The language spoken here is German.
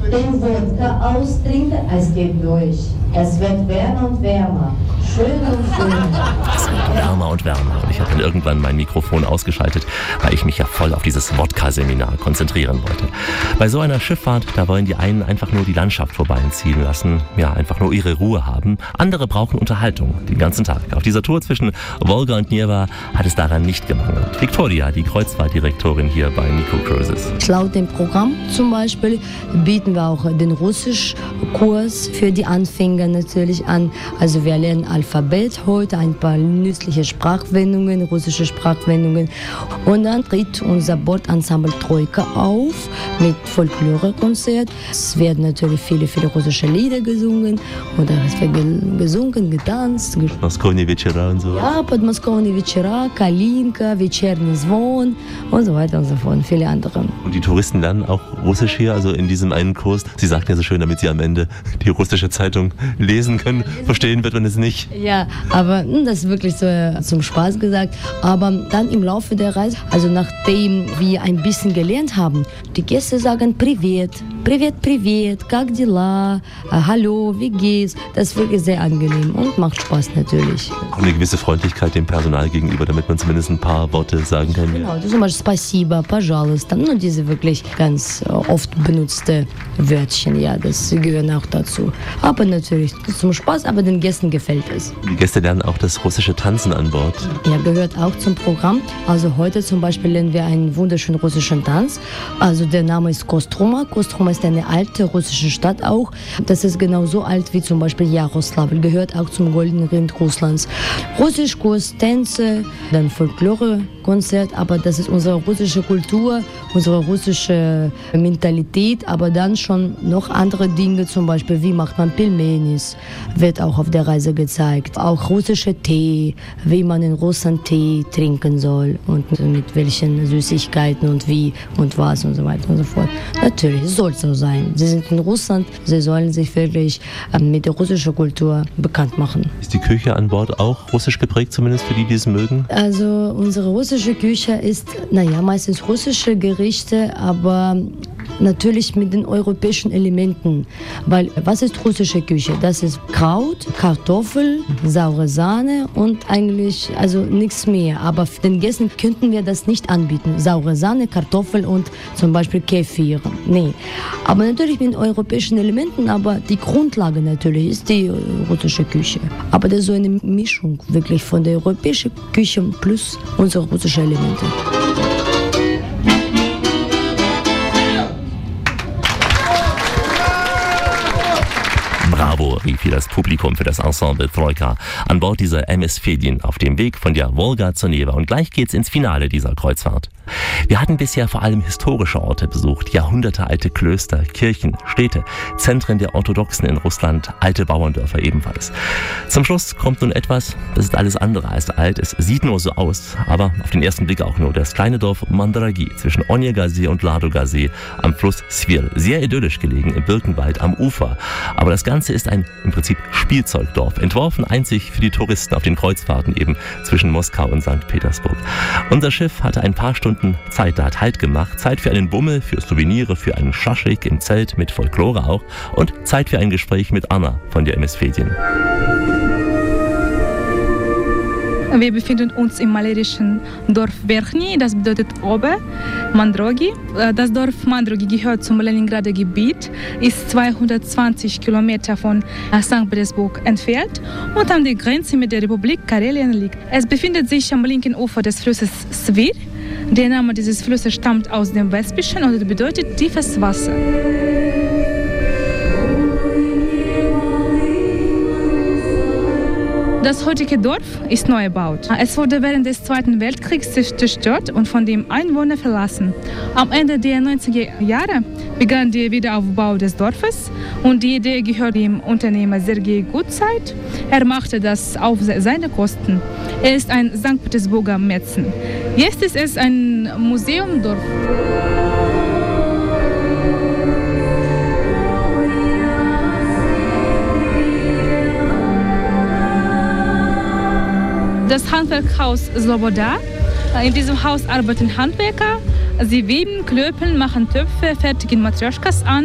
den Wodka austrinken, es geht durch. Es wird wärmer und wärmer. Schön und schön. Es wird wärmer und wärmer. Und ich habe dann irgendwann mein Mikrofon ausgeschaltet, weil ich mich ja voll auf dieses Wodka-Seminar konzentrieren wollte. Bei so einer Schifffahrt, da wollen die einen einfach nur die Landschaft vorbeiziehen lassen, ja, einfach nur ihre Ruhe haben. Andere brauchen Unterhaltung den ganzen Tag. Auf dieser Tour zwischen Wolga und Neva hat es daran nicht gemangelt. Viktoria, die Kreuzfahrtdirektorin hier bei Nico Cruises. Laut dem Programm zum Beispiel bieten wir auch den Russischkurs für die Anfänger natürlich an. Also wir lernen Alphabet heute, ein paar nützliche Sprachwendungen, russische Sprachwendungen. Und dann tritt unser Bordensemble Troika auf mit Folklore-Konzert. Es werden natürlich viele russische Lieder gesungen. Oder es wird gesungen, getanzt. Moskowne Вечера und so. Ja, Podmoskowne Вечера, Kalinka, Вечерний звон und so weiter und so fort. Und viele andere. Und die Touristen lernen auch Russisch hier, also in diesem einen Kurs. Sie sagten ja so schön, damit sie am Ende die russische Zeitung lesen können. Verstehen wird man es nicht. Ja, aber das ist wirklich so zum Spaß gesagt. Aber dann im Laufe der Reise, also nachdem wir ein bisschen gelernt haben, die Gäste sagen Privet, Privet, Privet, как дела, hallo, wie geht's? Das ist wirklich sehr angenehm und macht Spaß natürlich. Und eine gewisse Freundlichkeit dem Personal gegenüber, damit man zumindest ein paar Worte sagen kann. Genau, zum Beispiel Спасибо, пожалуйста, diese wirklich ganz oft benutzte Wörtchen, ja, das gehören auch dazu. Aber natürlich zum Spaß, aber den Gästen gefällt es. Die Gäste lernen auch das russische Tanzen an Bord. Ja, gehört auch zum Programm. Also heute zum Beispiel lernen wir einen wunderschönen russischen Tanz. Also der Name ist Kostroma. Kostroma ist eine alte russische Stadt auch. Das ist genauso alt wie zum Beispiel Jaroslavl. Gehört auch zum Goldenen Rind Russlands. Russischkurs, Tänze, dann Folklore-Konzert. Aber das ist unsere russische Kultur, unsere russische Mentalität. Aber dann schon noch andere Dinge, zum Beispiel wie macht man Pelmenis, wird auch auf der Reise gezeigt. Auch russischer Tee, wie man in Russland Tee trinken soll und mit welchen Süßigkeiten und wie und was und so weiter und so fort. Natürlich, es soll so sein. Sie sind in Russland, sie sollen sich wirklich mit der russischen Kultur bekannt machen. Ist die Küche an Bord auch russisch geprägt, zumindest für die, die es mögen? Also unsere russische Küche ist, meistens russische Gerichte, aber natürlich mit den europäischen Elementen. Weil was ist russische Küche? Das ist Kraut, Kartoffel, saure Sahne und eigentlich nichts mehr. Aber für den Gästen könnten wir das nicht anbieten. Saure Sahne, Kartoffel und zum Beispiel Kefir. Nee. Aber natürlich mit den europäischen Elementen, aber die Grundlage natürlich ist die russische Küche. Aber das ist so eine Mischung wirklich von der europäischen Küche plus unsere russischen Elemente. Bravo, rief hier das Publikum für das Ensemble Troika an Bord dieser MS Fedin auf dem Weg von der Wolga zur Neva. Und gleich geht's ins Finale dieser Kreuzfahrt. Wir hatten bisher vor allem historische Orte besucht, jahrhundertealte Klöster, Kirchen, Städte, Zentren der Orthodoxen in Russland, alte Bauerndörfer ebenfalls. Zum Schluss kommt nun etwas, das ist alles andere als alt. Es sieht nur so aus, aber auf den ersten Blick auch nur das kleine Dorf Mandragi zwischen Onega-See und Ladoga-See am Fluss Svir. Sehr idyllisch gelegen im Birkenwald am Ufer. Aber das Ganze ist ein im Prinzip Spielzeugdorf, entworfen einzig für die Touristen auf den Kreuzfahrten eben zwischen Moskau und St. Petersburg. Unser Schiff hatte ein paar Stunden Zeit, da hat Halt gemacht. Zeit für einen Bummel, für Souvenire, für einen Schaschlik im Zelt mit Folklore auch und Zeit für ein Gespräch mit Anna von der MS Fedin. Wir befinden uns im malerischen Dorf Verchny, das bedeutet Ober, Mandrogi. Das Dorf Mandrogi gehört zum Leningrader Gebiet, ist 220 Kilometer von St. Petersburg entfernt und an der Grenze mit der Republik Karelien liegt. Es befindet sich am linken Ufer des Flusses Svir. Der Name dieses Flusses stammt aus dem Westbischen und bedeutet tiefes Wasser. Das heutige Dorf ist neu erbaut. Es wurde während des Zweiten Weltkriegs zerstört und von den Einwohnern verlassen. Am Ende der 90er Jahre begann der Wiederaufbau des Dorfes und die Idee gehört dem Unternehmer Sergei Gutzeit. Er machte das auf seine Kosten. Er ist ein St. Petersburger Mäzen. Jetzt ist es ein Museumdorf. Das Handwerkhaus Sloboda. In diesem Haus arbeiten Handwerker. Sie weben, klöppeln, machen Töpfe, fertigen Matrjoschkas an.